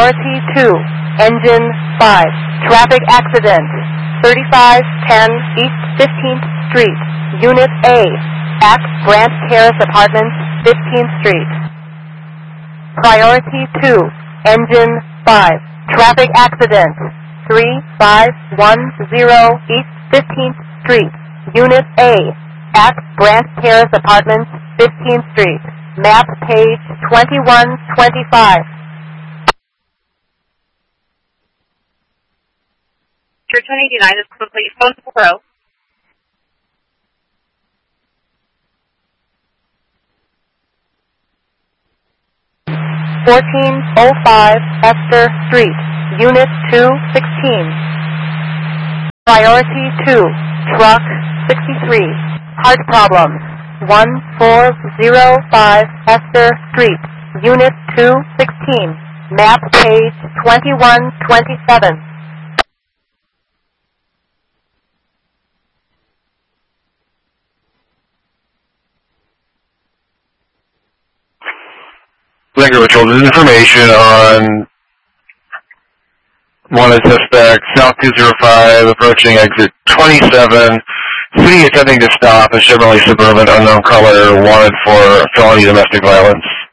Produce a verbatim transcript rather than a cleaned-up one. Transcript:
Priority two, Engine five, traffic accident, thirty-five ten East fifteenth Street, Unit A, at Grant Terrace Apartments, fifteenth Street. Priority two, Engine five, traffic accident, three five one zero East fifteenth Street, Unit A, at Grant Terrace Apartments, fifteenth Street. Map page twenty-one twenty-five. Church one eighty-nine is complete. Phone Pro. fourteen oh five Esther Street, Unit two sixteen. Priority two, Truck sixty-three. Heart problems. one four zero five Esther Street, Unit two sixteen. Map page twenty-one twenty-seven. Liquor Patrol, this is information on wanted suspect, South two oh five, approaching exit twenty-seven. City attempting to stop a Chevrolet Suburban, unknown color, wanted for felony domestic violence.